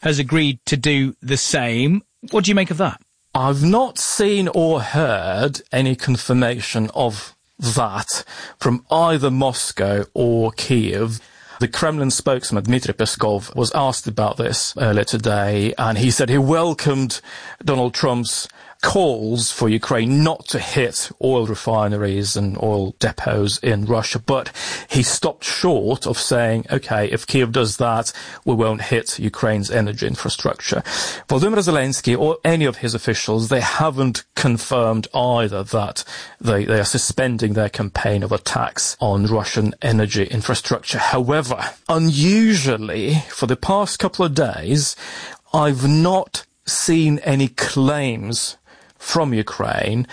has agreed to do the same. What do you make of that? I've not seen or heard any confirmation of that from either Moscow or Kiev. The Kremlin spokesman, Dmitry Peskov, was asked about this earlier today, and he said he welcomed Donald Trump's calls for Ukraine not to hit oil refineries and oil depots in Russia, but he stopped short of saying, okay, if Kiev does that, we won't hit Ukraine's energy infrastructure. Volodymyr Zelensky or any of his officials, they haven't confirmed either that they are suspending their campaign of attacks on Russian energy infrastructure. However, unusually, for the past couple of days, I've not seen any claims from Ukraine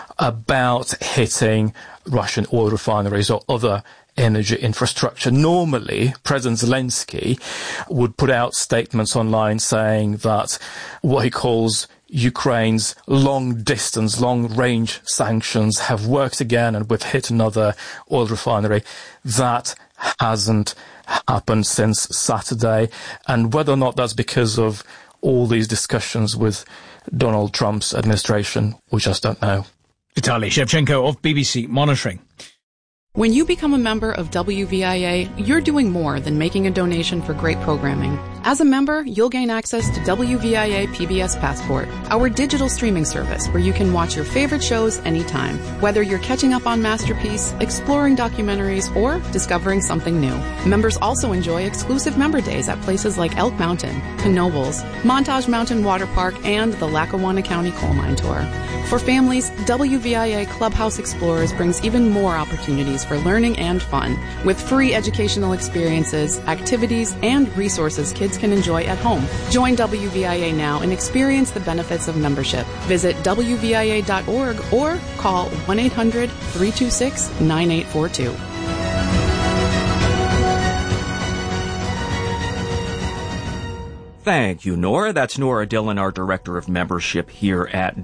about hitting Russian oil refineries or other energy infrastructure. Normally, President Zelensky would put out statements online saying that what he calls Ukraine's long-distance, long-range sanctions have worked again and we've hit another oil refinery. That hasn't happened since Saturday. And whether or not that's because of all these discussions with Donald Trump's administration, we just don't know. Vitaly Shevchenko of BBC Monitoring. When you become a member of WVIA, you're doing more than making a donation for great programming. As a member, you'll gain access to WVIA PBS Passport, our digital streaming service where you can watch your favorite shows anytime, whether you're catching up on Masterpiece, exploring documentaries, or discovering something new. Members also enjoy exclusive member days at places like Elk Mountain, Knoebels, Montage Mountain Water Park, and the Lackawanna County Coal Mine Tour. For families, WVIA Clubhouse Explorers brings even more opportunities for learning and fun, with free educational experiences, activities, and resources kids can enjoy at home. Join WVIA now and experience the benefits of membership. Visit WVIA.org or call 1-800-326-9842. Thank you, Nora. That's Nora Dillon, our Director of Membership here at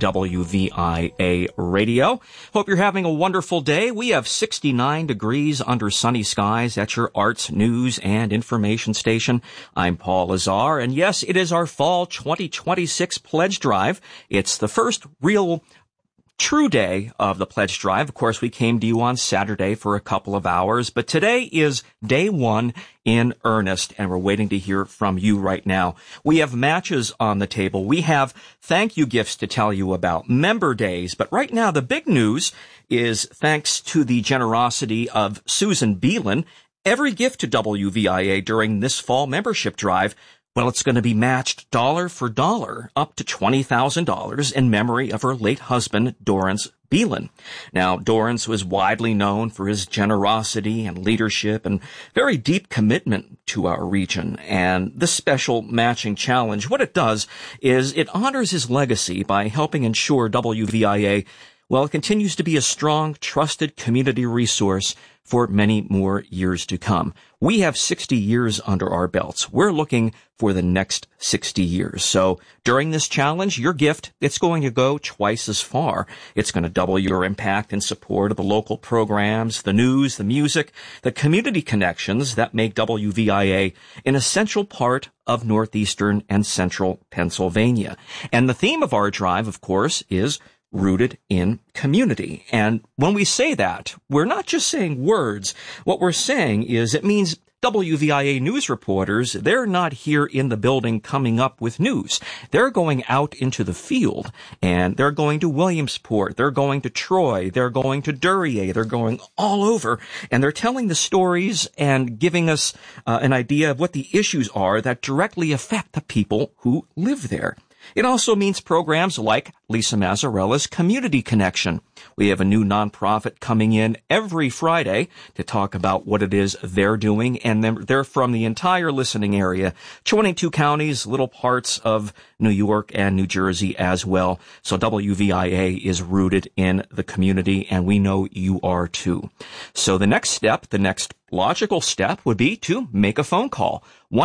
WVIA Radio. Hope you're having a wonderful day. We have 69 degrees under sunny skies at your arts, news, and information station. I'm Paul Lazar, and yes, it is our Fall 2026 Pledge Drive. It's the first real true day of the pledge drive. Of course, we came to you on Saturday for a couple of hours, but today is day one in earnest, and we're waiting to hear from you right now. We have matches on the table. We have thank you gifts to tell you about, member days, but right now the big news is thanks to the generosity of Susan Beelan, every gift to WVIA during this fall membership drive, well, it's going to be matched dollar for dollar up to $20,000 in memory of her late husband, Dorrance Beelan. Now, Dorrance was widely known for his generosity and leadership and very deep commitment to our region. And this special matching challenge, what it does is it honors his legacy by helping ensure WVIA, well, it continues to be a strong, trusted community resource for many more years to come. We have 60 years under our belts. We're looking for the next 60 years. So during this challenge, your gift, it's going to go twice as far. It's going to double your impact in support of the local programs, the news, the music, the community connections that make WVIA an essential part of northeastern and central Pennsylvania. And the theme of our drive, of course, is rooted in community. And when we say that, we're not just saying words. What we're saying is it means WVIA news reporters, they're not here in the building coming up with news. They're going out into the field, and they're going to Williamsport, they're going to Troy, they're going to Duryea, they're going all over, and they're telling the stories and giving us an idea of what the issues are that directly affect the people who live there. It also means programs like Lisa Mazzarella's Community Connection. We have a new nonprofit coming in every Friday to talk about what it is they're doing, and they're from the entire listening area, 22 counties, little parts of New York and New Jersey as well. So WVIA is rooted in the community, and we know you are too. So the next step, the next logical step would be to make a phone call.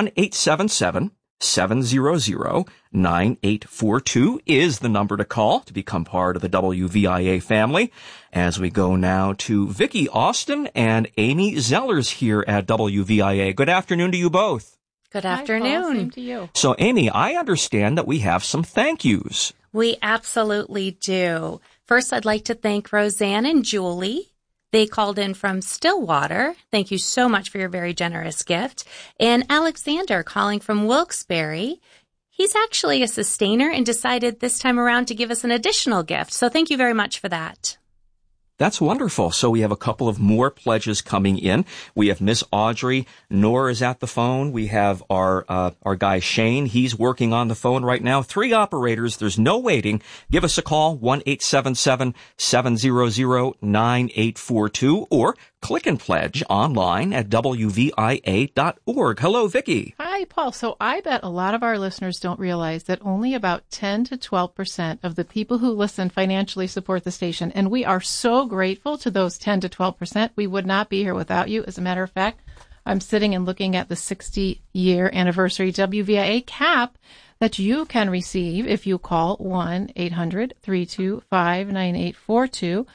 1-877-700-9842 is the number to call to become part of the WVIA family. As we go now to Vicki Austin and Amy Zellers here at WVIA. Good afternoon to you both. Good Hi, afternoon. Paul. Same to you. So, Amy, I understand that we have some thank yous. We absolutely do. First, I'd like to thank Roseanne and Julie. They called in from Stillwater. Thank you so much for your very generous gift. And Alexander calling from Wilkes-Barre. He's actually a sustainer and decided this time around to give us an additional gift. So thank you very much for that. That's wonderful. So we have a couple of more pledges coming in. We have Miss Audrey. Nora is at the phone. We have our guy Shane. He's working on the phone right now. 3 operators. There's no waiting. Give us a call, 1-877-700-9842, or click and pledge online at WVIA.org. Hello, Vicki. Hi, Paul. So I bet a lot of our listeners don't realize that only about 10 to 12% of the people who listen financially support the station. And we are so grateful to those 10 to 12%. We would not be here without you. As a matter of fact, I'm sitting and looking at the 60-year anniversary WVIA cap that you can receive if you call 1-800-325-9842,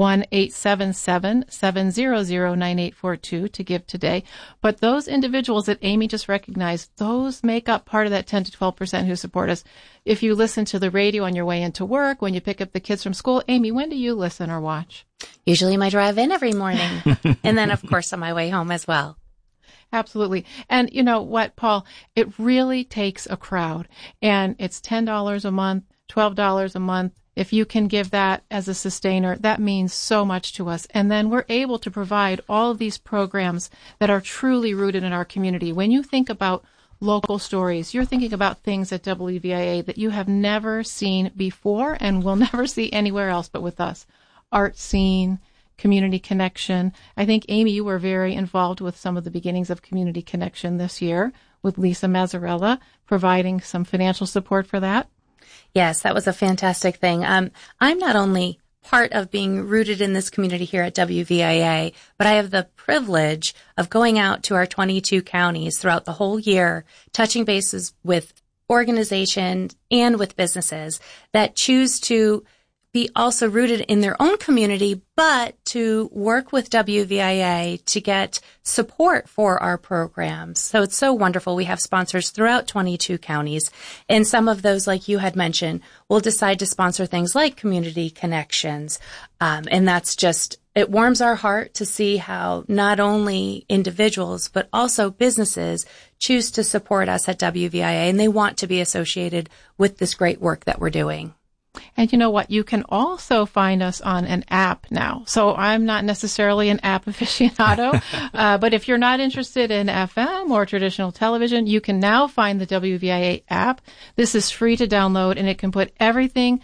1-877-700-9842 to give today. But those individuals that Amy just recognized, those make up part of that 10 to 12% who support us. If you listen to the radio on your way into work, when you pick up the kids from school, Amy, when do you listen or watch? Usually my drive in every morning. And then, of course, on my way home as well. Absolutely. And you know what, Paul? It really takes a crowd. And it's $10 a month, $12 a month. If you can give that as a sustainer, that means so much to us. And then we're able to provide all of these programs that are truly rooted in our community. When you think about local stories, you're thinking about things at WVIA that you have never seen before and will never see anywhere else but with us. Art scene, Community Connection. I think, Amy, you were very involved with some of the beginnings of Community Connection this year with Lisa Mazzarella, providing some financial support for that. Yes, that was a fantastic thing. I'm not only part of being rooted in this community here at WVIA, but I have the privilege of going out to our 22 counties throughout the whole year, touching bases with organizations and with businesses that choose to be also rooted in their own community, but to work with WVIA to get support for our programs. So it's so wonderful. We have sponsors throughout 22 counties. And some of those, like you had mentioned, will decide to sponsor things like Community Connections. And that's just, it warms our heart to see how not only individuals, but also businesses choose to support us at WVIA, and they want to be associated with this great work that we're doing. And you know what? You can also find us on an app now. So I'm not necessarily an app aficionado, but if you're not interested in FM or traditional television, you can now find the WVIA app. This is free to download, and it can put everything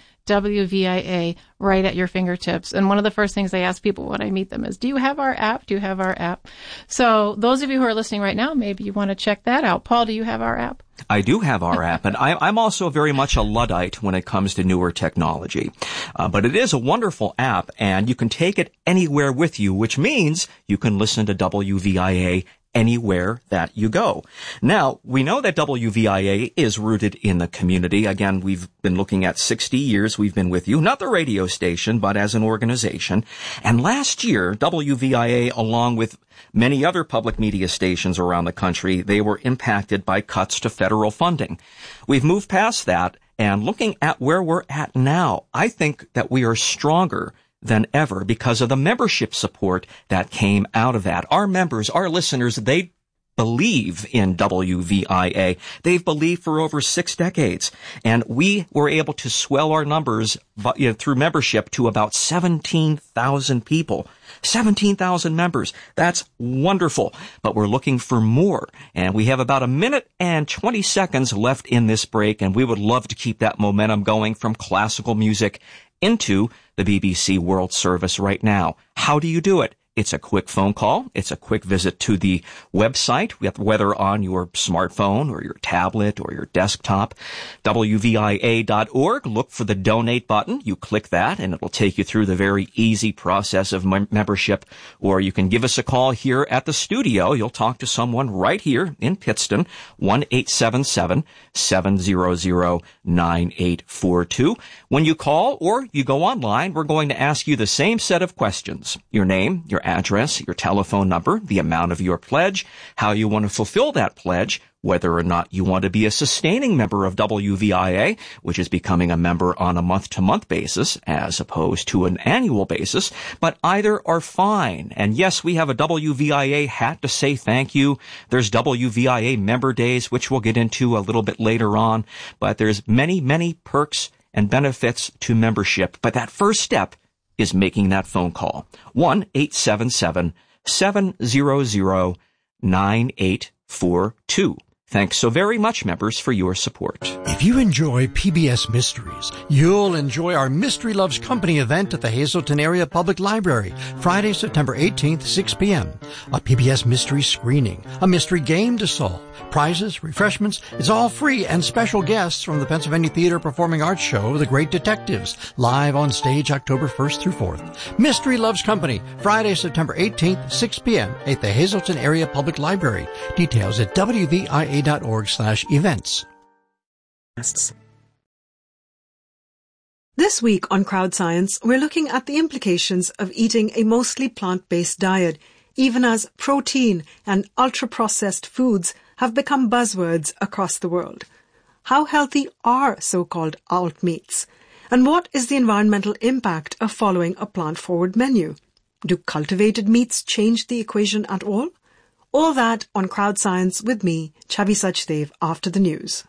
WVIA right at your fingertips. And one of the first things I ask people when I meet them is, do you have our app? Do you have our app? So those of you who are listening right now, maybe you want to check that out. Paul, do you have our app? I do have our app, and I'm also very much a Luddite when it comes to newer technology. But it is a wonderful app, and you can take it anywhere with you, which means you can listen to WVIA anywhere that you go. Now, we know that WVIA is rooted in the community. Again, we've been looking at 60 years we've been with you, not the radio station, but as an organization. And last year, WVIA, along with many other public media stations around the country, they were impacted by cuts to federal funding. We've moved past that, and looking at where we're at now, I think that we are stronger than ever because of the membership support that came out of that. Our members, our listeners, they believe in WVIA. They've believed for over 6 decades. And we were able to swell our numbers through membership to about 17,000 people. 17,000 members. That's wonderful. But we're looking for more. And we have about 1 minute and 20 seconds left in this break, and we would love to keep that momentum going from classical music into the BBC World Service right now. How do you do it? It's a quick phone call. It's a quick visit to the website, whether on your smartphone or your tablet or your desktop, WVIA.org. Look for the donate button. You click that, and it'll take you through the very easy process of membership. Or you can give us a call here at the studio. You'll talk to someone right here in Pittston, 1-877-700-9842. When you call or you go online, we're going to ask you the same set of questions. Your name, your your address, your telephone number, the amount of your pledge, how you want to fulfill that pledge, whether or not you want to be a sustaining member of WVIA, which is becoming a member on a month-to-month basis as opposed to an annual basis, but either are fine. And yes, we have a WVIA hat to say thank you. There's WVIA member days, which we'll get into a little bit later on, but there's many, many perks and benefits to membership. But that first step is making that phone call. 1-877-700-9842. Thanks so very much, members, for your support. If you enjoy PBS Mysteries, you'll enjoy our Mystery Loves Company event at the Hazleton Area Public Library, Friday, September 18th, 6 p.m. A PBS mystery screening, a mystery game to solve, prizes, refreshments. It's all free, and special guests from the Pennsylvania Theater Performing Arts Show, The Great Detectives, live on stage October 1st through 4th. Mystery Loves Company, Friday, September 18th, 6 p.m. at the Hazleton Area Public Library. Details at wvia.org/events. This week on Crowd Science, we're looking at the implications of eating a mostly plant-based diet, even as protein and ultra-processed foods have become buzzwords across the world. How healthy are so-called alt meats? And what is the environmental impact of following a plant-forward menu? Do cultivated meats change the equation at all? All that on Crowd Science with me, Chavi Sachdev, after the news.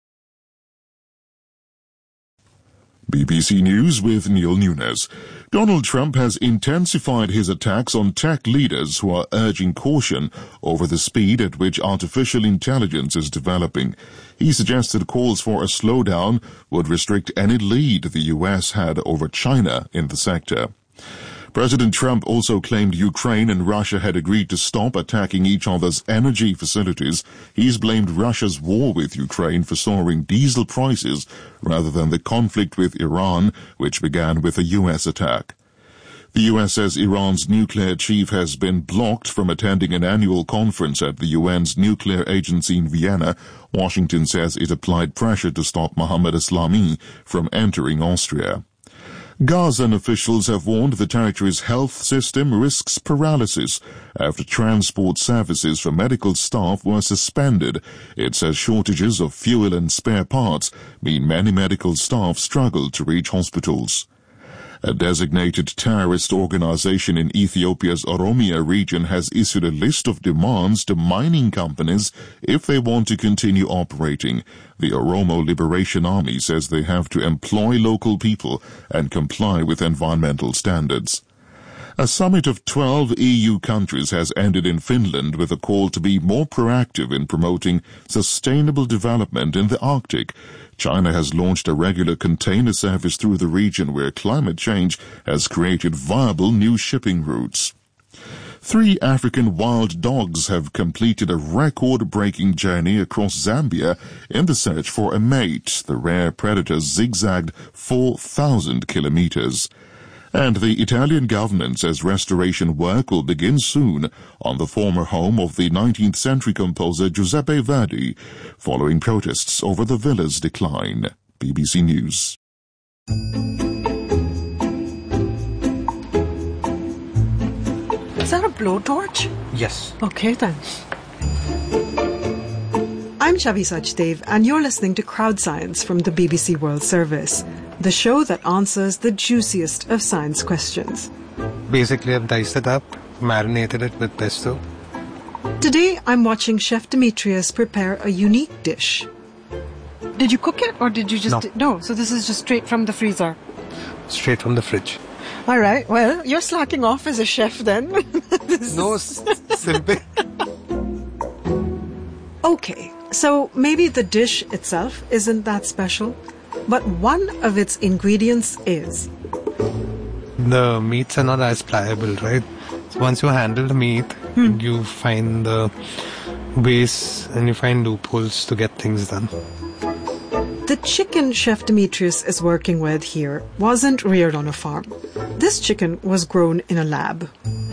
BBC News with Neil Nunes. Donald Trump has intensified his attacks on tech leaders who are urging caution over the speed at which artificial intelligence is developing. He suggested calls for a slowdown would restrict any lead the U.S. had over China in the sector. President Trump also claimed Ukraine and Russia had agreed to stop attacking each other's energy facilities. He's blamed Russia's war with Ukraine for soaring diesel prices rather than the conflict with Iran, which began with a U.S. attack. The U.S. says Iran's nuclear chief has been blocked from attending an annual conference at the UN's nuclear agency in Vienna. Washington says it applied pressure to stop Mohammad Eslami from entering Austria. Gazan officials have warned the territory's health system risks paralysis after transport services for medical staff were suspended. It says shortages of fuel and spare parts mean many medical staff struggle to reach hospitals. A designated terrorist organization in Ethiopia's Oromia region has issued a list of demands to mining companies if they want to continue operating. The Oromo Liberation Army says they have to employ local people and comply with environmental standards. A summit of 12 EU countries has ended in Finland with a call to be more proactive in promoting sustainable development in the Arctic. China has launched a regular container service through the region where climate change has created viable new shipping routes. 3 African wild dogs have completed a record-breaking journey across Zambia in the search for a mate. The rare predator zigzagged 4,000 kilometers. And the Italian government says restoration work will begin soon on the former home of the 19th century composer Giuseppe Verdi, following protests over the villa's decline. BBC News. Is that a blowtorch? Yes. Okay then. I'm Chavi Sachdev, and you're listening to Crowd Science from the BBC World Service, the show that answers the juiciest of science questions. Basically, I've diced it up, marinated it with pesto. Today, I'm watching Chef Demetrius prepare a unique dish. Did you cook it, or did you just... No, so this is just straight from the freezer? Straight from the fridge. All right, well, you're slacking off as a chef then. Simple. Okay, so maybe the dish itself isn't that special, but one of its ingredients is. The meats are not as pliable, right? So once you handle the meat, you find the ways and you find loopholes to get things done. The chicken Chef Demetrius is working with here wasn't reared on a farm. This chicken was grown in a lab.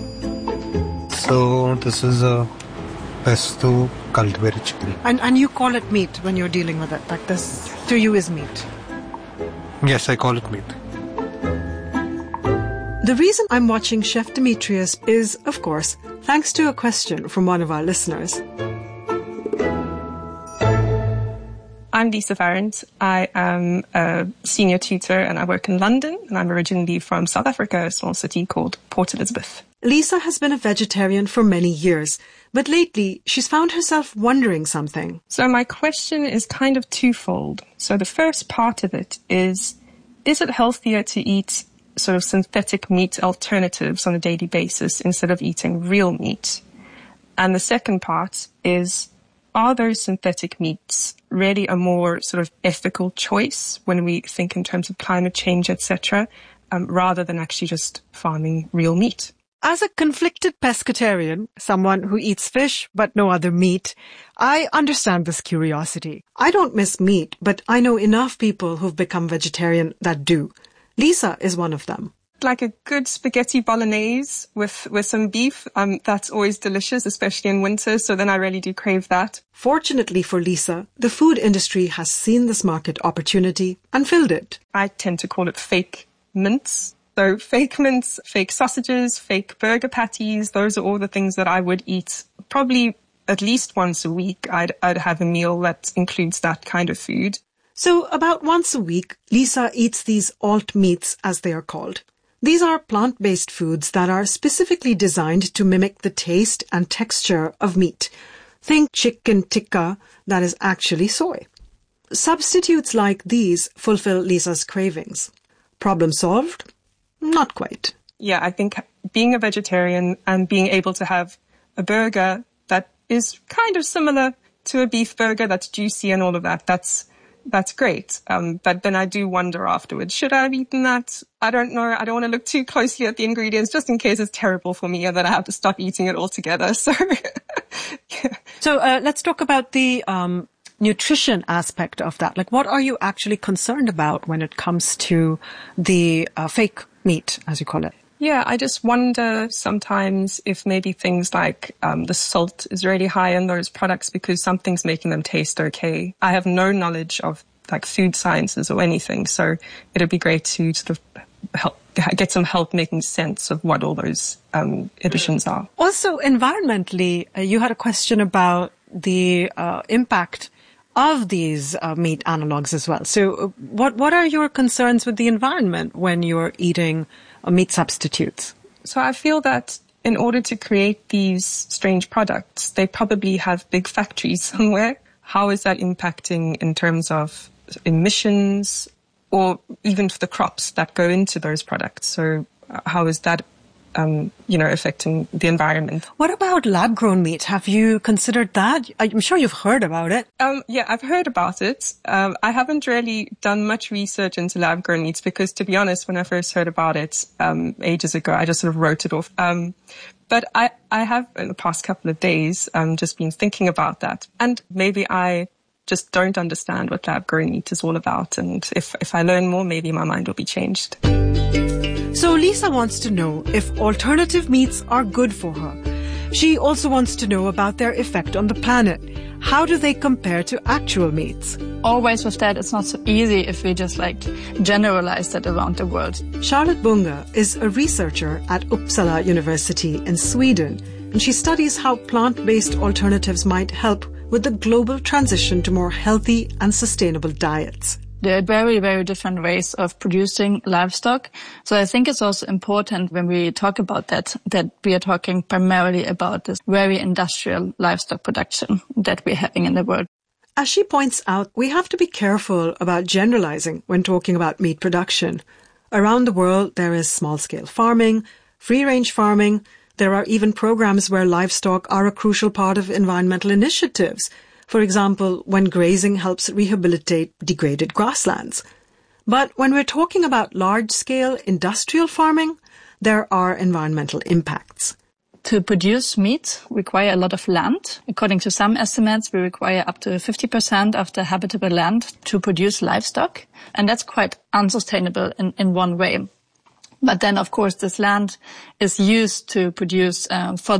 So this is a pesto cultivated chicken. And you call it meat when you're dealing with it, like this to you is meat? Yes, I call it meat. The reason I'm watching Chef Demetrius is, of course, thanks to a question from one of our listeners. I'm Lisa Farrant. I am a senior tutor and I work in London, and I'm originally from South Africa, a small city called Port Elizabeth. Lisa has been a vegetarian for many years, but lately she's found herself wondering something. So my question is kind of twofold. So the first part of it is it healthier to eat sort of synthetic meat alternatives on a daily basis instead of eating real meat? And the second part is, are those synthetic meats really a more sort of ethical choice when we think in terms of climate change, etc., rather than actually just farming real meat? As a conflicted pescatarian, someone who eats fish but no other meat, I understand this curiosity. I don't miss meat, but I know enough people who've become vegetarian that do. Lisa is one of them. Like a good spaghetti bolognese with some beef, that's always delicious, especially in winter, so then I really do crave that. Fortunately for Lisa, the food industry has seen this market opportunity and filled it. I tend to call it fake mince. So fake mince, fake sausages, fake burger patties, those are all the things that I would eat probably at least once a week. I'd have a meal that includes that kind of food. So about once a week, Lisa eats these alt meats, as they are called. These are plant-based foods that are specifically designed to mimic the taste and texture of meat. Think chicken tikka that is actually soy. Substitutes like these fulfill Lisa's cravings. Problem solved? Not quite. Yeah, I think being a vegetarian and being able to have a burger that is kind of similar to a beef burger, that's juicy and all of that, that's great. But then I do wonder afterwards, should I have eaten that? I don't know. I don't want to look too closely at the ingredients just in case it's terrible for me and then I have to stop eating it altogether. So, yeah. So let's talk about the nutrition aspect of that. Like, what are you actually concerned about when it comes to the fake meat, as you call it? Yeah, I just wonder sometimes if maybe things like the salt is really high in those products because something's making them taste okay. I have no knowledge of like food sciences or anything, so it'd be great to sort of get some help making sense of what all those additions are. Also, environmentally, you had a question about the impact of these meat analogs as well. So what are your concerns with the environment when you're eating meat substitutes? So I feel that in order to create these strange products, they probably have big factories somewhere. How is that impacting in terms of emissions or even for the crops that go into those products? So how is that affecting the environment? What about lab-grown meat? Have you considered that? I'm sure you've heard about it. Yeah, I've heard about it. I haven't really done much research into lab-grown meats because, to be honest, when I first heard about it ages ago, I just sort of wrote it off. But I have, in the past couple of days, just been thinking about that. And maybe I just don't understand what lab-grown meat is all about. And if I learn more, maybe my mind will be changed. So Lisa wants to know if alternative meats are good for her. She also wants to know about their effect on the planet. How do they compare to actual meats? Always with that, it's not so easy if we just generalize that around the world. Charlotte Bunga is a researcher at Uppsala University in Sweden, and she studies how plant-based alternatives might help with the global transition to more healthy and sustainable diets. There are very, very different ways of producing livestock. So I think it's also important when we talk about that we are talking primarily about this very industrial livestock production that we're having in the world. As she points out, we have to be careful about generalizing when talking about meat production. Around the world, there is small-scale farming, free-range farming. There are even programs where livestock are a crucial part of environmental initiatives. For example, when grazing helps rehabilitate degraded grasslands. But when we're talking about large-scale industrial farming, there are environmental impacts. To produce meat require a lot of land. According to some estimates, we require up to 50% of the habitable land to produce livestock. And that's quite unsustainable in one way. But then, of course, this land is used to produce fodder,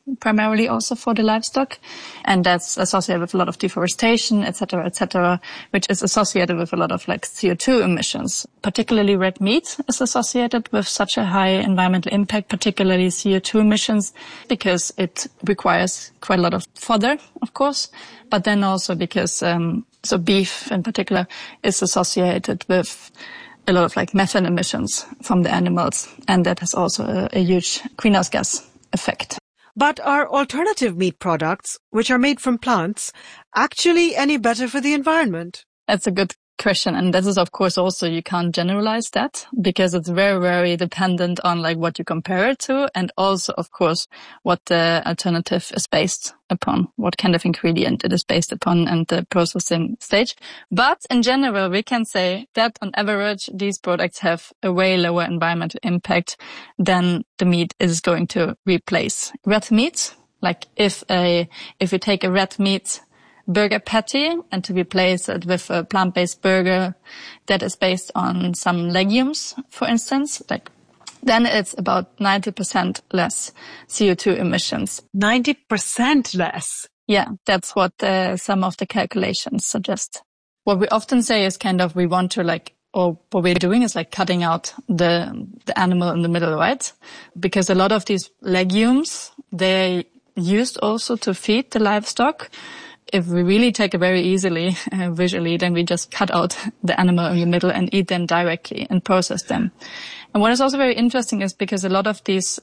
primarily also for the livestock. And that's associated with a lot of deforestation, et cetera, which is associated with a lot of like CO2 emissions. Particularly red meat is associated with such a high environmental impact, particularly CO2 emissions, because it requires quite a lot of fodder, of course, but then also because, so beef in particular is associated with a lot of like methane emissions from the animals, and that has also a huge greenhouse gas effect. But are alternative meat products, which are made from plants, actually any better for the environment? That's a good question. And this is, of course, also you can't generalize that because it's very, very dependent on like what you compare it to. And also, of course, what the alternative is based upon, what kind of ingredient it is based upon and the processing stage. But in general, we can say that on average, these products have a way lower environmental impact than the meat is going to replace. Red meat, like if you take a red meat burger patty and to replace it with a plant-based burger that is based on some legumes, for instance, like then it's about 90% less CO2 emissions. 90% less? Yeah, that's what some of the calculations suggest. What we often say is kind of we want to like, or what we're doing is like cutting out the animal in the middle, right? Because a lot of these legumes, they're used also to feed the livestock. If we really take it very easily, visually, then we just cut out the animal in the middle and eat them directly and process them. And what is also very interesting is because a lot of these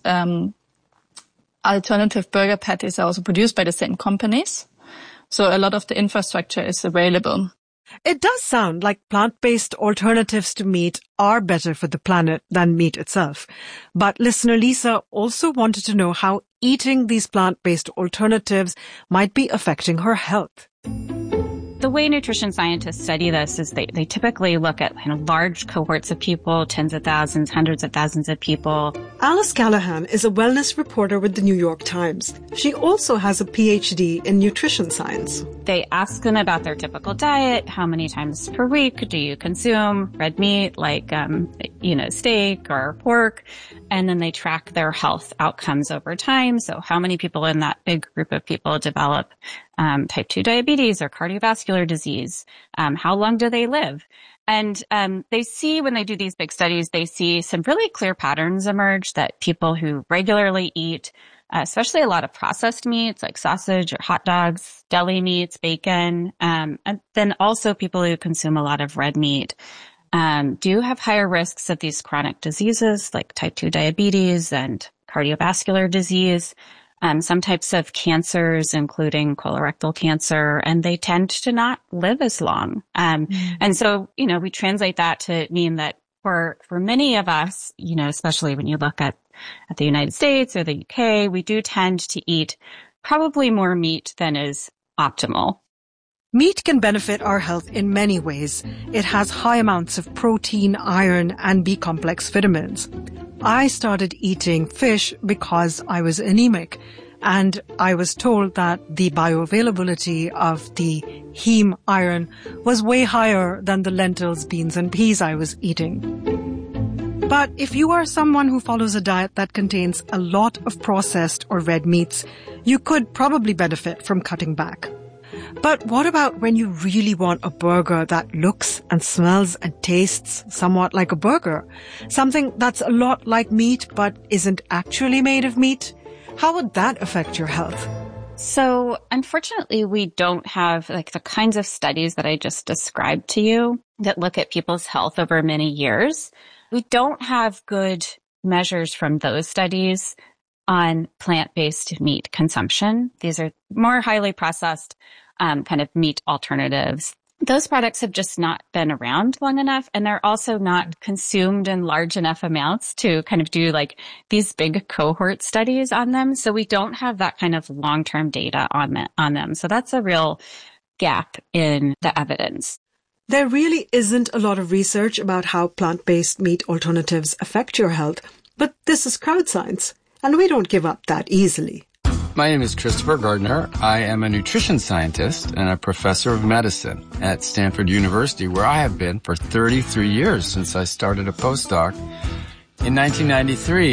alternative burger patties are also produced by the same companies. So a lot of the infrastructure is available. It does sound like plant-based alternatives to meat are better for the planet than meat itself. But listener Lisa also wanted to know how eating these plant-based alternatives might be affecting her health. The way nutrition scientists study this is they typically look at kind of large cohorts of people, tens of thousands, hundreds of thousands of people. Alice Callahan is a wellness reporter with the New York Times. She also has a PhD in nutrition science. They ask them about their typical diet. How many times per week do you consume red meat, like, steak or pork? And then they track their health outcomes over time. So how many people in that big group of people develop type 2 diabetes or cardiovascular disease? How long do they live? And they see, when they do these big studies, they see some really clear patterns emerge that people who regularly eat, especially a lot of processed meats like sausage or hot dogs, deli meats, bacon, and then also people who consume a lot of red meat, do have higher risks of these chronic diseases like type 2 diabetes and cardiovascular disease. Some types of cancers, including colorectal cancer, and they tend to not live as long. And so, we translate that to mean that for many of us, especially when you look at the United States or the UK, we do tend to eat probably more meat than is optimal. Meat can benefit our health in many ways. It has high amounts of protein, iron, and B-complex vitamins. I started eating fish because I was anemic, and I was told that the bioavailability of the heme iron was way higher than the lentils, beans, and peas I was eating. But if you are someone who follows a diet that contains a lot of processed or red meats, you could probably benefit from cutting back. But what about when you really want a burger that looks and smells and tastes somewhat like a burger? Something that's a lot like meat but isn't actually made of meat? How would that affect your health? So unfortunately, we don't have like the kinds of studies that I just described to you that look at people's health over many years. We don't have good measures from those studies on plant-based meat consumption. These are more highly processed kind of meat alternatives. Those products have just not been around long enough, and they're also not consumed in large enough amounts to kind of do like these big cohort studies on them. So we don't have that kind of long-term data on them. So that's a real gap in the evidence. There really isn't a lot of research about how plant-based meat alternatives affect your health, but this is crowd science, and we don't give up that easily. My name is Christopher Gardner. I am a nutrition scientist and a professor of medicine at Stanford University, where I have been for 33 years since I started a postdoc. In 1993,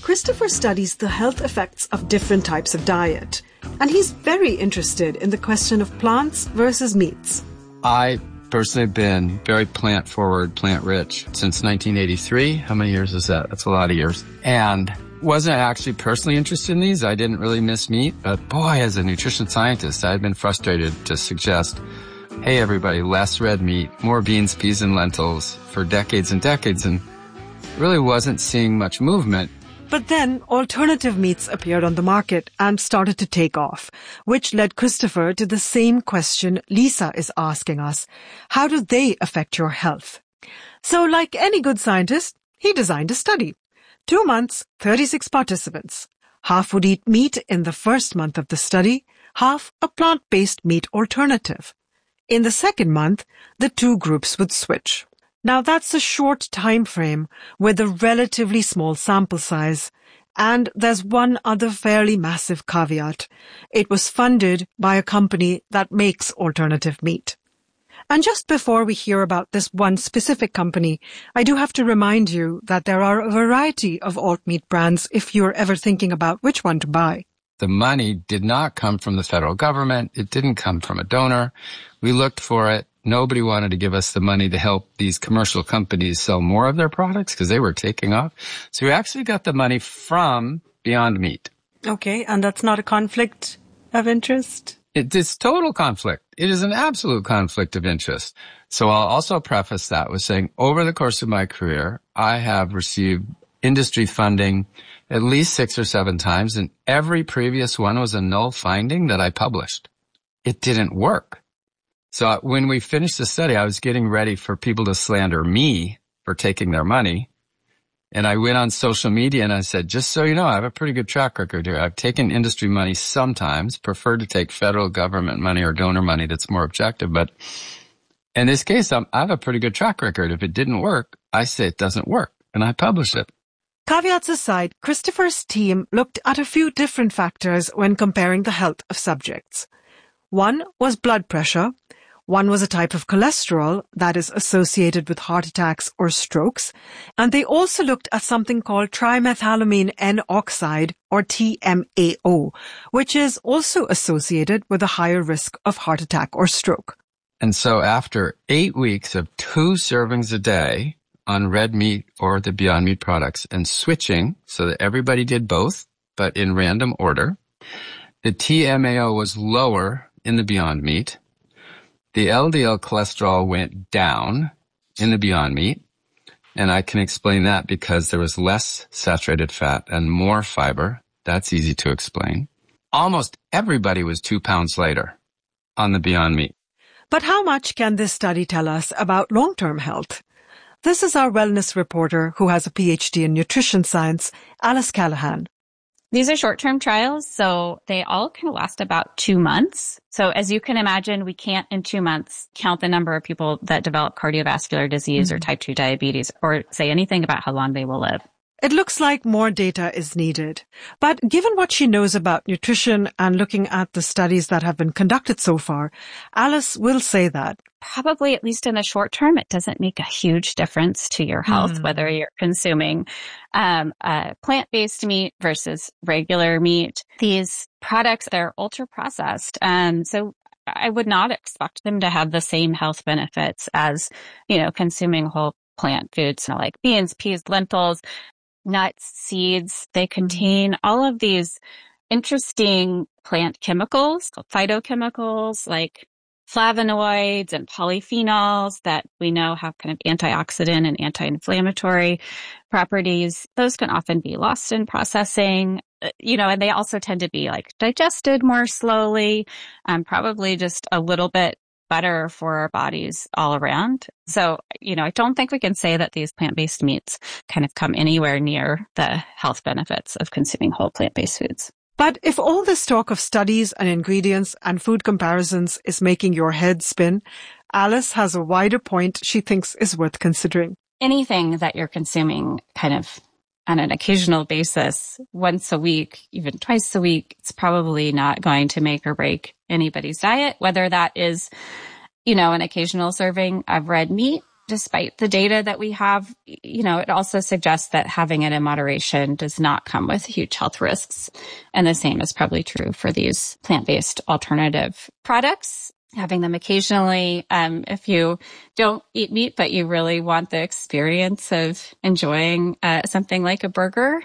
Christopher studies the health effects of different types of diet, and he's very interested in the question of plants versus meats. I personally have been very plant-forward, plant-rich since 1983. How many years is that? That's a lot of years. And wasn't actually personally interested in these. I didn't really miss meat. But boy, as a nutrition scientist, I've been frustrated to suggest, hey, everybody, less red meat, more beans, peas, and lentils for decades and decades, and really wasn't seeing much movement. But then alternative meats appeared on the market and started to take off, which led Christopher to the same question Lisa is asking us. How do they affect your health? So like any good scientist, he designed a study. 2 months, 36 participants. Half would eat meat in the first month of the study, half a plant-based meat alternative. In the second month, the two groups would switch. Now that's a short time frame with a relatively small sample size. And there's one other fairly massive caveat. It was funded by a company that makes alternative meat. And just before we hear about this one specific company, I do have to remind you that there are a variety of alt meat brands if you're ever thinking about which one to buy. The money did not come from the federal government. It didn't come from a donor. We looked for it. Nobody wanted to give us the money to help these commercial companies sell more of their products because they were taking off. So we actually got the money from Beyond Meat. Okay, and that's not a conflict of interest? It is total conflict. It is an absolute conflict of interest. So I'll also preface that with saying over the course of my career, I have received industry funding at least 6 or 7 times, and every previous one was a null finding that I published. It didn't work. So when we finished the study, I was getting ready for people to slander me for taking their money. And I went on social media and I said, just so you know, I have a pretty good track record here. I've taken industry money sometimes, preferred to take federal government money or donor money that's more objective. But in this case, I have a pretty good track record. If it didn't work, I say it doesn't work, and I publish it. Caveats aside, Christopher's team looked at a few different factors when comparing the health of subjects. One was blood pressure. One was a type of cholesterol that is associated with heart attacks or strokes. And they also looked at something called trimethylamine N-oxide, or TMAO, which is also associated with a higher risk of heart attack or stroke. And so after 8 weeks of 2 servings a day on red meat or the Beyond Meat products and switching so that everybody did both, but in random order, the TMAO was lower in the Beyond Meat. The LDL cholesterol went down in the Beyond Meat, and I can explain that because there was less saturated fat and more fiber. That's easy to explain. Almost everybody was 2 pounds lighter on the Beyond Meat. But how much can this study tell us about long-term health? This is our wellness reporter who has a PhD in nutrition science, Alice Callahan. These are short-term trials, so they all can last about 2 months. So as you can imagine, we can't in 2 months count the number of people that develop cardiovascular disease or type 2 diabetes or say anything about how long they will live. It looks like more data is needed. But given what she knows about nutrition and looking at the studies that have been conducted so far, Alice will say that probably, at least in the short term, it doesn't make a huge difference to your health, whether you're consuming plant-based meat versus regular meat. These products, they're ultra-processed. So I would not expect them to have the same health benefits as, consuming whole plant foods, like beans, peas, lentils, nuts, seeds. They contain all of these interesting plant chemicals, phytochemicals like flavonoids and polyphenols that we know have kind of antioxidant and anti-inflammatory properties. Those can often be lost in processing, and they also tend to be digested more slowly, probably just a little bit better for our bodies all around. So, I don't think we can say that these plant-based meats kind of come anywhere near the health benefits of consuming whole plant-based foods. But if all this talk of studies and ingredients and food comparisons is making your head spin, Alice has a wider point she thinks is worth considering. Anything that you're consuming kind of on an occasional basis, once a week, even twice a week, it's probably not going to make or break anybody's diet, whether that is, an occasional serving of red meat Despite the data that we have, it also suggests that having it in moderation does not come with huge health risks. And the same is probably true for these plant-based alternative products. Having them occasionally, if you don't eat meat, but you really want the experience of enjoying something like a burger,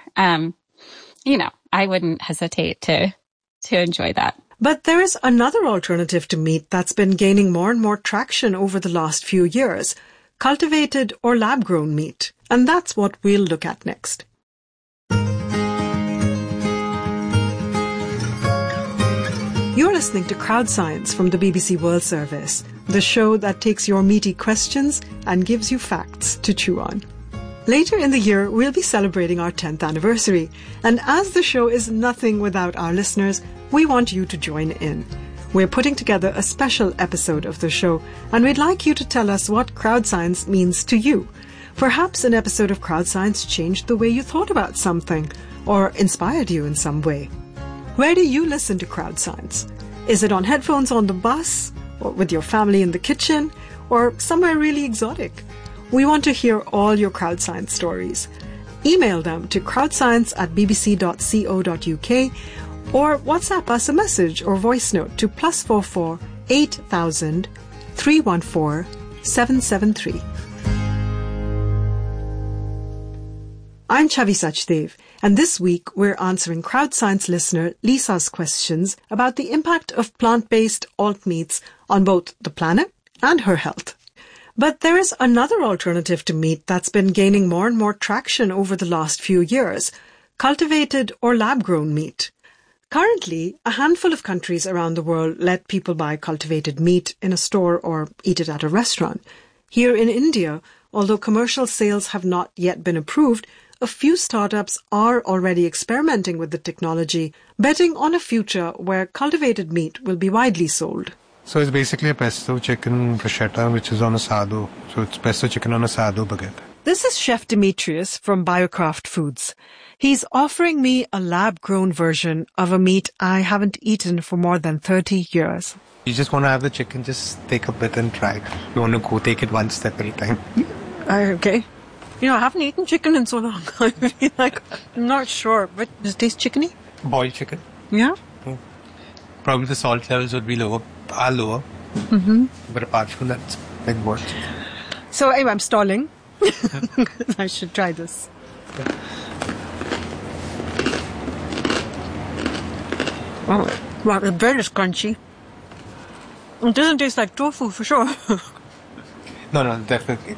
I wouldn't hesitate to enjoy that. But there is another alternative to meat that's been gaining more and more traction over the last few years. Cultivated or lab-grown meat. And that's what we'll look at next. You're listening to Crowd Science from the BBC World Service, the show that takes your meaty questions and gives you facts to chew on. Later in the year, we'll be celebrating our 10th anniversary. And as the show is nothing without our listeners, we want you to join in. We're putting together a special episode of the show, and we'd like you to tell us what crowd science means to you. Perhaps an episode of Crowd Science changed the way you thought about something, or inspired you in some way. Where do you listen to Crowd Science? Is it on headphones on the bus, or with your family in the kitchen, or somewhere really exotic? We want to hear all your crowd science stories. Email them to crowdscience@bbc.co.uk, or WhatsApp us a message or voice note to +44 8000 314 773. I'm Chavi Sachdev, and this week we're answering Crowd Science listener Lisa's questions about the impact of plant-based alt meats on both the planet and her health. But there is another alternative to meat that's been gaining more and more traction over the last few years: cultivated or lab-grown meat. Currently, a handful of countries around the world let people buy cultivated meat in a store or eat it at a restaurant. Here in India, although commercial sales have not yet been approved, a few startups are already experimenting with the technology, betting on a future where cultivated meat will be widely sold. So it's basically a pesto chicken bruschetta, which is on a sardo. So it's pesto chicken on a sardo baguette. This is Chef Demetrius from Biocraft Foods. He's offering me a lab-grown version of a meat I haven't eaten for more than 30 years. You just want to have the chicken, just take a bit and try. You want to go take it one step at a time. Okay. I haven't eaten chicken in so long. I feel like I'm not sure, but does it taste chickeny? Boiled chicken. Yeah? Probably the salt levels would be lower. Mm-hmm. But apart from that, it's big work. So anyway, I'm stalling. I should try this. Oh, wow, the bread is crunchy. It doesn't taste like tofu for sure. No, definitely.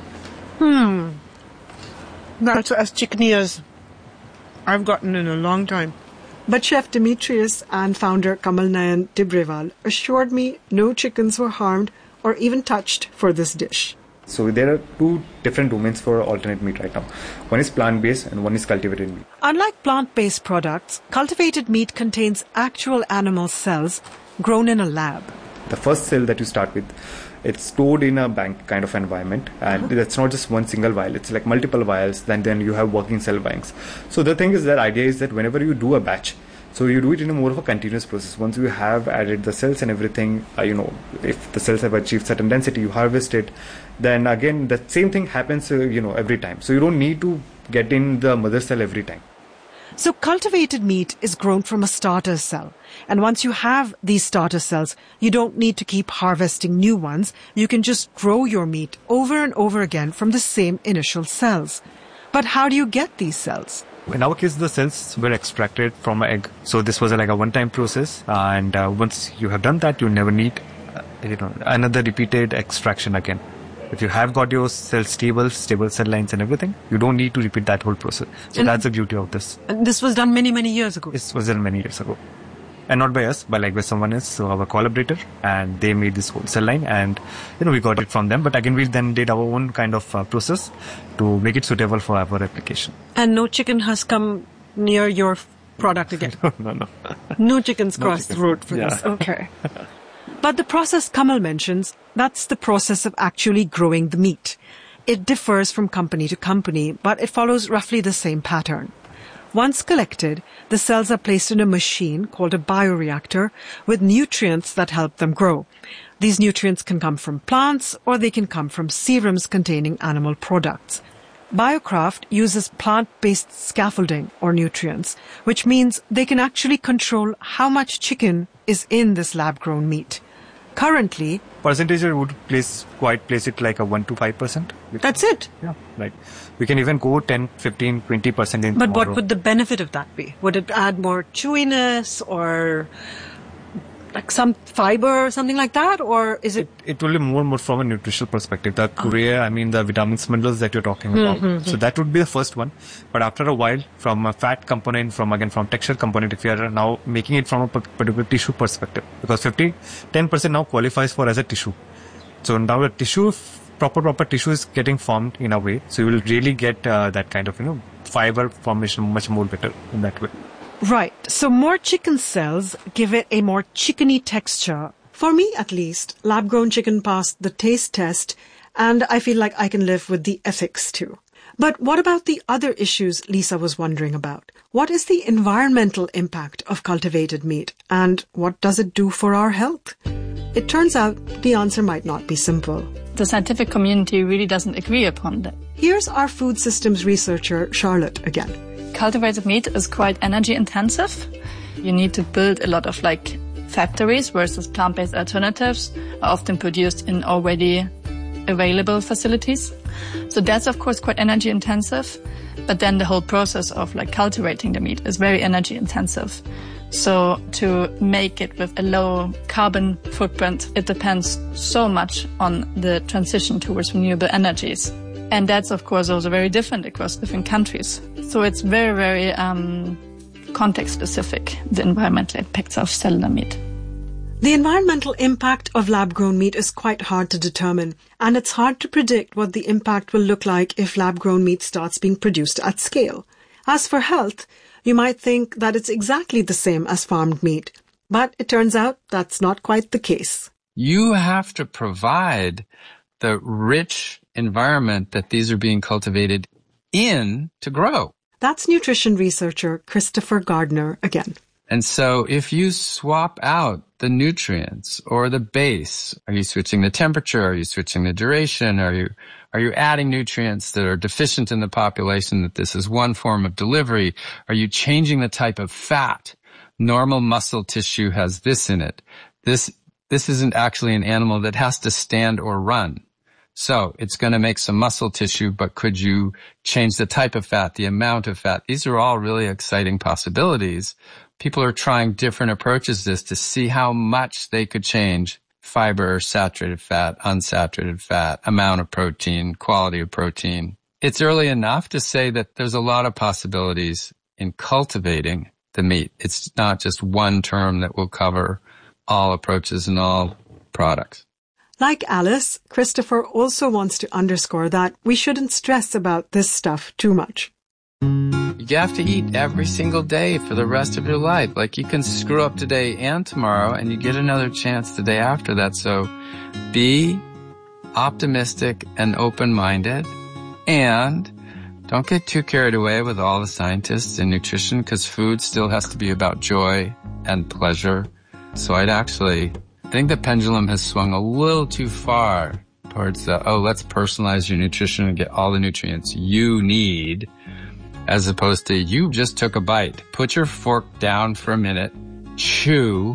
That's as chickeny as I've gotten in a long time. But Chef Demetrius and founder Kamal Nayan Tibrewal assured me no chickens were harmed or even touched for this dish. So there are two different domains for alternate meat right now. One is plant-based and one is cultivated meat. Unlike plant-based products, cultivated meat contains actual animal cells grown in a lab. The first cell that you start with, it's stored in a bank kind of environment, and that's not just one single vial, it's like multiple vials, then you have working cell banks. So the thing is, that idea is that whenever you do a batch, so you do it in a more of a continuous process. Once you have added the cells and everything, if the cells have achieved certain density, you harvest it, then again the same thing happens every time. So you don't need to get in the mother cell every time. So cultivated meat is grown from a starter cell. And once you have these starter cells, you don't need to keep harvesting new ones. You can just grow your meat over and over again from the same initial cells. But how do you get these cells? In our case, the cells were extracted from an egg. So this was like a one-time process. And once you have done that, you never need another repeated extraction again. If you have got your cells stable cell lines and everything, you don't need to repeat that whole process. So that's the beauty of this. And this was done many, many years ago? This was done many years ago. And not by us, but by someone else, so our collaborator, and they made this whole cell line, and we got it from them. But again, we then did our own kind of process to make it suitable for our application. And no chicken has come near your product again? No. No chickens crossed the road for this. Okay. But the process Kamal mentions, that's the process of actually growing the meat. It differs from company to company, but it follows roughly the same pattern. Once collected, the cells are placed in a machine called a bioreactor with nutrients that help them grow. These nutrients can come from plants or they can come from serums containing animal products. BioCraft uses plant-based scaffolding or nutrients, which means they can actually control how much chicken is in this lab-grown meat. Currently, percentage I would place it like a 1 to 5%. That's it? Yeah, like we can even go 10, 15, 20% in But tomorrow. what would the benefit of that be? Would it add more chewiness or like some fiber or something like that? Or is it... It will be more from a nutritional perspective. The urea, the vitamins, minerals that you're talking about. Mm-hmm. So that would be the first one. But after a while, from a fat component, from texture component, if you are now making it from a particular tissue perspective, because 10% now qualifies for as a tissue. So now the tissue, proper tissue is getting formed in a way. So you will really get that kind of, fiber formation much more better in that way. Right. So more chicken cells give it a more chickeny texture. For me, at least, lab-grown chicken passed the taste test, and I feel like I can live with the ethics too. But what about the other issues Lisa was wondering about? What is the environmental impact of cultivated meat, and what does it do for our health? It turns out the answer might not be simple. The scientific community really doesn't agree upon that. Here's our food systems researcher, Charlotte, again. Cultivated meat is quite energy intensive. You need to build a lot of factories, versus plant-based alternatives are often produced in already available facilities. So that's of course quite energy intensive, but then the whole process of cultivating the meat is very energy intensive. So to make it with a low carbon footprint, it depends so much on the transition towards renewable energies. And that's, of course, also very different across different countries. So it's very, very context-specific, the environmental impacts of cellular meat. The environmental impact of lab-grown meat is quite hard to determine, and it's hard to predict what the impact will look like if lab-grown meat starts being produced at scale. As for health, you might think that it's exactly the same as farmed meat, but it turns out that's not quite the case. You have to provide the rich environment that these are being cultivated in to grow. That's nutrition researcher Christopher Gardner again. And so if you swap out the nutrients or the base, are you switching the temperature? Are you switching the duration? Are you adding nutrients that are deficient in the population, that this is one form of delivery? Are you changing the type of fat? Normal muscle tissue has this in it. This isn't actually an animal that has to stand or run. So it's going to make some muscle tissue, but could you change the type of fat, the amount of fat? These are all really exciting possibilities. People are trying different approaches to this to see how much they could change fiber, saturated fat, unsaturated fat, amount of protein, quality of protein. It's early enough to say that there's a lot of possibilities in cultivating the meat. It's not just one term that will cover all approaches and all products. Like Alice, Christopher also wants to underscore that we shouldn't stress about this stuff too much. You have to eat every single day for the rest of your life. You can screw up today and tomorrow, and you get another chance the day after that. So be optimistic and open-minded, and don't get too carried away with all the scientists in nutrition, because food still has to be about joy and pleasure. So I think the pendulum has swung a little too far towards let's personalize your nutrition and get all the nutrients you need, as opposed to you just took a bite. Put your fork down for a minute, chew,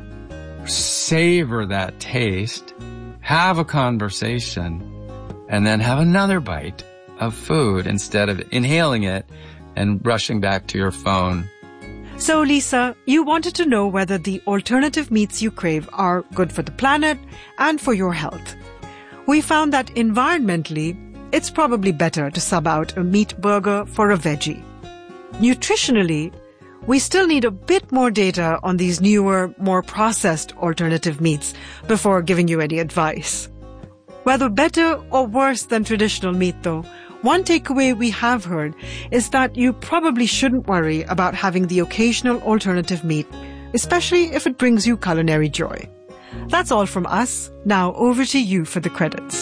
savor that taste, have a conversation, and then have another bite of food instead of inhaling it and rushing back to your phone. So, Lisa, you wanted to know whether the alternative meats you crave are good for the planet and for your health. We found that environmentally, it's probably better to sub out a meat burger for a veggie. Nutritionally, we still need a bit more data on these newer, more processed alternative meats before giving you any advice. Whether better or worse than traditional meat, though, one takeaway we have heard is that you probably shouldn't worry about having the occasional alternative meat, especially if it brings you culinary joy. That's all from us. Now over to you for the credits.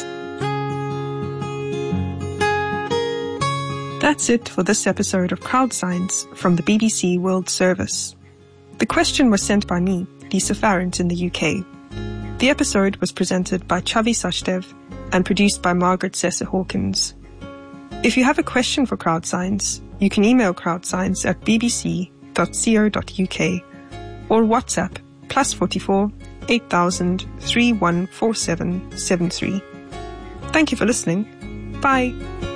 That's it for this episode of Crowd Science from the BBC World Service. The question was sent by me, Lisa Farrant, in the UK. The episode was presented by Chavi Sachdev and produced by Margaret Sessa Hawkins. If you have a question for CrowdScience, you can email crowdscience at bbc.co.uk or WhatsApp +44 8000 314773. Thank you for listening. Bye.